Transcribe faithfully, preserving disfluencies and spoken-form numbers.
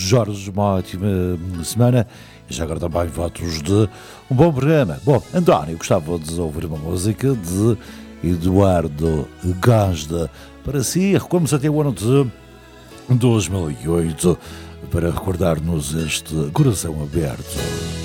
Jorge, uma ótima semana e já agora também votos de um bom programa. Bom, António, gostava de ouvir uma música de Eduardo Gazda para si. Recuamos até o ano de dois mil e oito para recordar-nos este coração aberto.